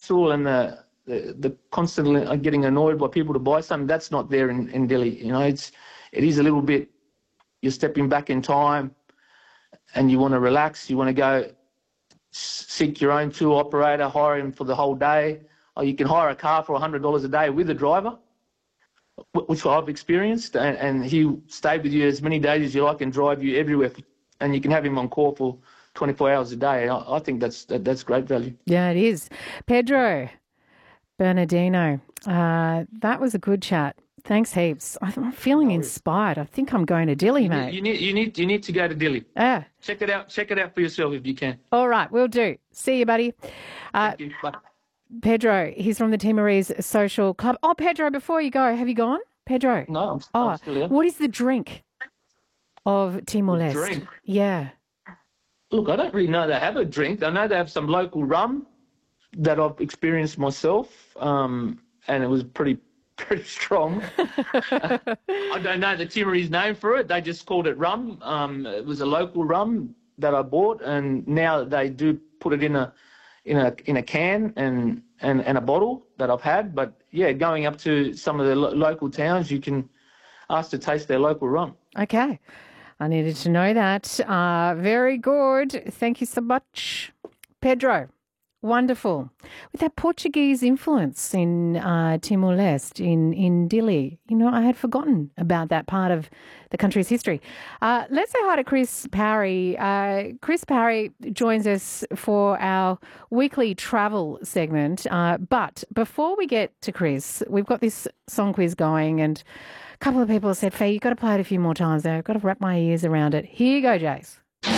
hassle and the constantly getting annoyed by people to buy something, that's not there in Delhi. You know, it is a little bit, you're stepping back in time and you want to relax, you want to go seek your own tour operator, hire him for the whole day, or you can hire a car for $100 a day with a driver, which I've experienced, and he'll stay with you as many days as you like and drive you everywhere, and you can have him on call for 24 hours a day. I think that's great value. Yeah, it is. Pedro Bernardino, that was a good chat. Thanks heaps. I'm feeling inspired. I think I'm going to Delhi, mate. You need to go to Delhi. Yeah. Check it out for yourself if you can. All right, we'll do. See you, buddy. Thank you. Bye. Pedro, he's from the Timorese Social Club. Oh, Pedro, before you go, have you gone? Pedro? No, I'm still here. What is the drink of Timor-Leste? Drink? Yeah. Look, I don't really know they have a drink. I know they have some local rum that I've experienced myself, and it was pretty strong. I don't know the Timorese name for it. They just called it rum. It was a local rum that I bought, and now they do put it in a can and a bottle that I've had. But yeah, going up to some of the local towns, you can ask to taste their local rum. Okay. I needed to know that. Very good. Thank you so much, Pedro. Wonderful. With that Portuguese influence in Timor-Leste, in Dili, you know, I had forgotten about that part of the country's history. Let's say hi to Chris Parry. Chris Parry joins us for our weekly travel segment. But before we get to Chris, we've got this song quiz going, and a couple of people said, Faye, you've got to play it a few more times there. I've got to wrap my ears around it. Here you go, Jace.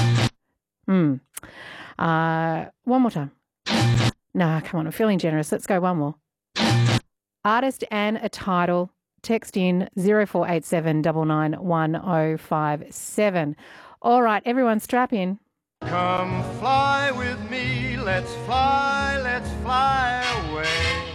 One more time. Nah, come on, I'm feeling generous. Let's go one more. Artist and a title. Text in 0487 991057. All right, everyone strap in. Come fly with me, let's fly away.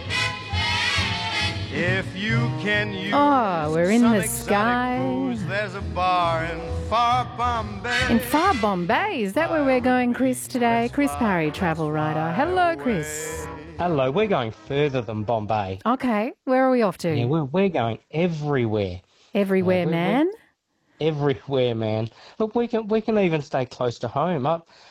If you can use we're in some the sky. booze, there's a bar in far Bombay. In far Bombay, is that where we're going, Chris, today? Chris Parry, travel writer. Hello, Chris. Hello, we're going further than Bombay. Okay, where are we off to? Yeah, we're going everywhere. Everywhere, man? Everywhere, man. Look, we can even stay close to home.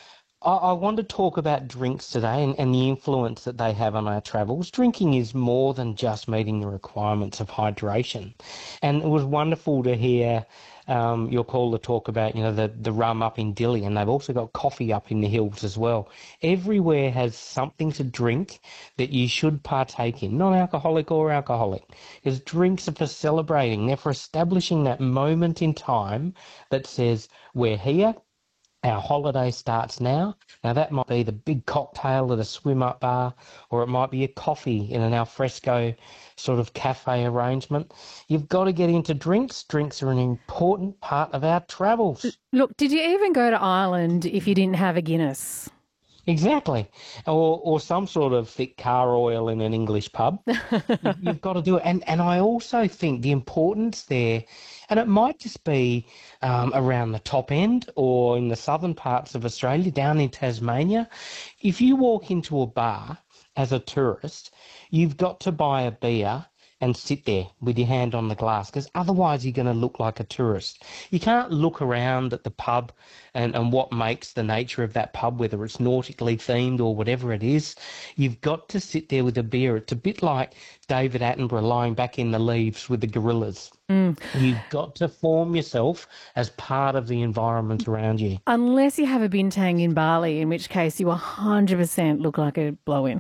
I want to talk about drinks today and the influence that they have on our travels. Drinking is more than just meeting the requirements of hydration. And it was wonderful to hear your caller talk about, you know, the rum up in Dili, and they've also got coffee up in the hills as well. Everywhere has something to drink that you should partake in, non-alcoholic or alcoholic, because drinks are for celebrating. They're for establishing that moment in time that says, we're here. Our holiday starts now. Now, that might be the big cocktail at a swim-up bar, or it might be a coffee in an alfresco sort of cafe arrangement. You've got to get into drinks. Drinks are an important part of our travels. Look, did you even go to Ireland if you didn't have a Guinness? Exactly. Or some sort of thick car oil in an English pub. You've got to do it. And I also think the importance there, and it might just be around the top end or in the southern parts of Australia, down in Tasmania. If you walk into a bar as a tourist, you've got to buy a beer and sit there with your hand on the glass, because otherwise you're going to look like a tourist. You can't look around at the pub and what makes the nature of that pub, whether it's nautically themed or whatever it is. You've got to sit there with a beer. It's a bit like David Attenborough lying back in the leaves with the gorillas. You've got to form yourself as part of the environment around you. Unless you have a bintang in Bali, in which case you 100% look like a blow-in.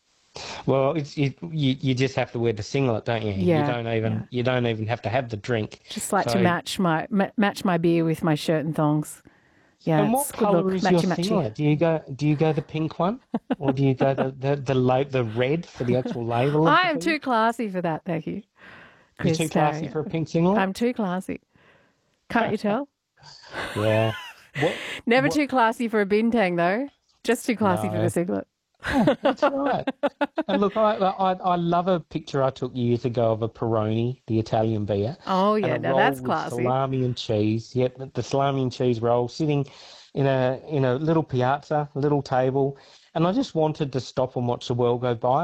Well, you just have to wear the singlet, don't you? Yeah. You don't even have to have the drink. Just like to match my beer with my shirt and thongs. Yeah. And what colour is your singlet? Do you go the pink one, or do you go the red for the actual label? I am too classy for that, thank you. You're too classy for a pink singlet? I'm too classy. Can't you tell? Yeah. Never too classy for a bintang though. Just too classy for the singlet. Oh, that's right. And look, I love a picture I took years ago of a Peroni, the Italian beer. Oh yeah, now that's classy. Salami and cheese. Yep, the salami and cheese roll, sitting in a little piazza, little table, and I just wanted to stop and watch the world go by.